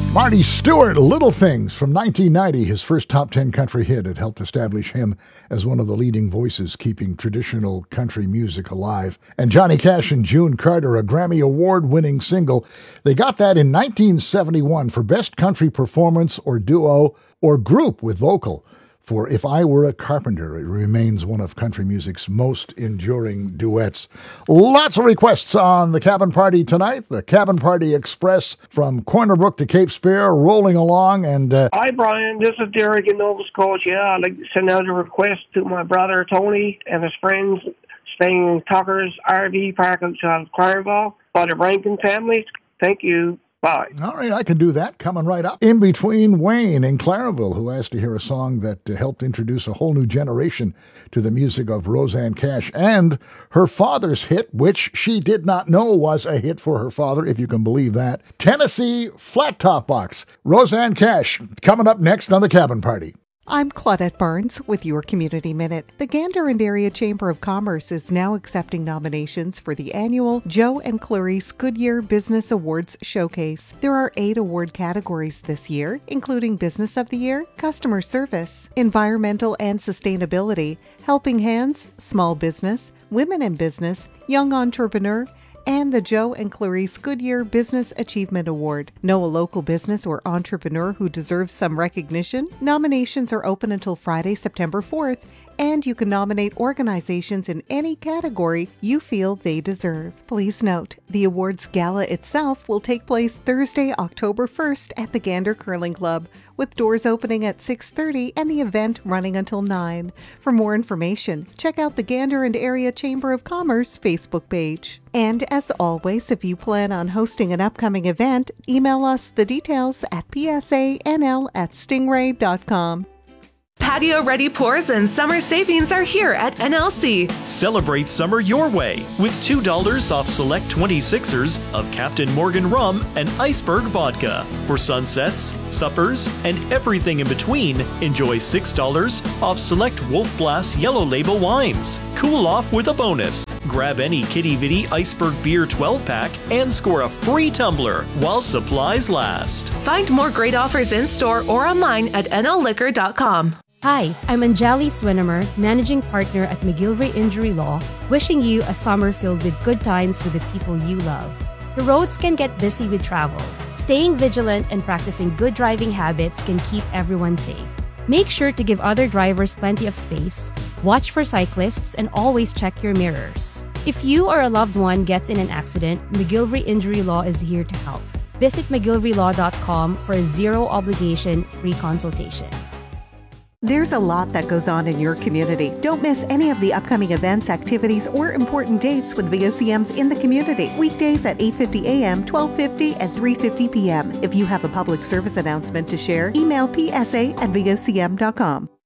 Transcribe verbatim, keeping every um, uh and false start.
Marty Stewart, Little Things from nineteen ninety, his first top ten country hit. It helped establish him as one of the leading voices keeping traditional country music alive. And Johnny Cash and June Carter, a Grammy Award-winning single. They got that in nineteen seventy-one for Best Country Performance or Duo or Group with Vocal. For If I Were a Carpenter, it remains one of country music's most enduring duets. Lots of requests on the Cabin Party tonight. The Cabin Party Express from Corner Brook to Cape Spear rolling along. And uh, Hi, Brian. This is Derek in Nova Scotia. I'd like to send out a request to my brother Tony and his friends staying in Tucker's R V park outside of Clarenville by the Rankin family. Thank you. Bye. All right, I can do that. Coming right up. In between Wayne in Clarenville, who asked to hear a song that uh, helped introduce a whole new generation to the music of Rosanne Cash and her father's hit, which she did not know was a hit for her father, if you can believe that. Tennessee Flat Top Box. Rosanne Cash coming up next on the Cabin Party. I'm Claudette Barnes with your Community Minute. The Gander and Area Chamber of Commerce is now accepting nominations for the annual Joe and Clarice Goodyear Business Awards Showcase. There are eight award categories this year, including Business of the Year, Customer Service, Environmental and Sustainability, Helping Hands, Small Business, Women in Business, Young Entrepreneur, and the Joe and Clarice Goodyear Business Achievement Award. Know a local business or entrepreneur who deserves some recognition? Nominations are open until Friday, September fourth, and you can nominate organizations in any category you feel they deserve. Please note, the awards gala itself will take place Thursday, October first at the Gander Curling Club, with doors opening at six thirty and the event running until nine. For more information, check out the Gander and Area Chamber of Commerce Facebook page. And as always, if you plan on hosting an upcoming event, email us the details at p s a n l at stingray dot com. Patio-ready pours and summer savings are here at N L C. Celebrate summer your way with two dollars off select twenty-sixers of Captain Morgan rum and Iceberg vodka. For sunsets, suppers, and everything in between, enjoy six dollars off select Wolf Blass Yellow Label wines. Cool off with a bonus. Grab any Kitty Vitty Iceberg Beer twelve-pack and score a free tumbler while supplies last. Find more great offers in-store or online at N L liquor dot com. Hi, I'm Anjali Swinimer, Managing Partner at McGillivray Injury Law, wishing you a summer filled with good times with the people you love. The roads can get busy with travel. Staying vigilant and practicing good driving habits can keep everyone safe. Make sure to give other drivers plenty of space, watch for cyclists, and always check your mirrors. If you or a loved one gets in an accident, McGillivray Injury Law is here to help. Visit McGillivray law dot com for a zero-obligation free consultation. There's a lot that goes on in your community. Don't miss any of the upcoming events, activities, or important dates with V O C Ms in the community. Weekdays at eight fifty a.m., twelve fifty, and three fifty p.m. If you have a public service announcement to share, email p s a at v o c m dot com.